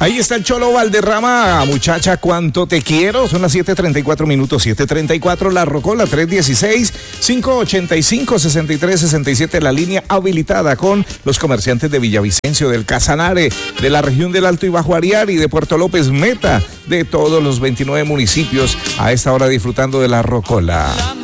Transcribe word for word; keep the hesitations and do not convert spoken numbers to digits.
Ahí está el Cholo Valderrama, muchacha, cuánto te quiero. Son las siete treinta y cuatro minutos, siete treinta y cuatro, la Rocola tres dieciséis, cinco ochenta y cinco, sesenta y tres sesenta y siete, la línea habilitada con los comerciantes de Villavicencio, del Casanare, de la región del Alto y Bajo Ariari, de Puerto López Meta, de todos los veintinueve municipios, a esta hora disfrutando de la Rocola.